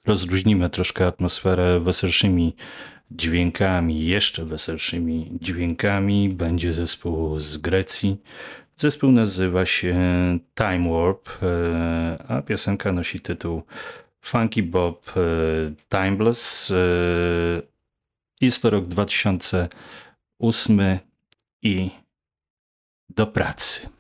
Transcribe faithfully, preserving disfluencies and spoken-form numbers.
rozluźnimy troszkę atmosferę weselszymi dźwiękami, jeszcze weselszymi dźwiękami. Będzie zespół z Grecji. Zespół nazywa się Time Warp, a piosenka nosi tytuł Funky Bob Timeless. Jest to rok dwa tysiące ósmy i do pracy.